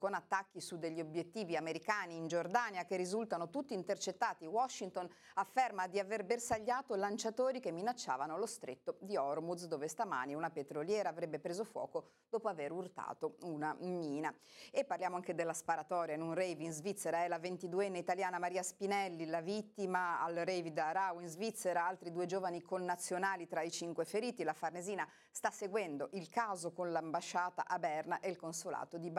con attacchi su degli obiettivi americani in Giordania che risultano tutti intercettati. Washington afferma di aver bersagliato lanciatori che minacciavano lo stretto di Hormuz, dove stamani una petroliera avrebbe preso fuoco dopo aver urtato una mina. E parliamo anche della sparatoria in un rave in Svizzera. È la 22enne italiana Maria Spinelli, la vittima al rave da Aarau in Svizzera, altri 2 giovani connazionali tra i 5 feriti. La Farnesina sta seguendo il caso con l'ambasciata a Berna e il consolato di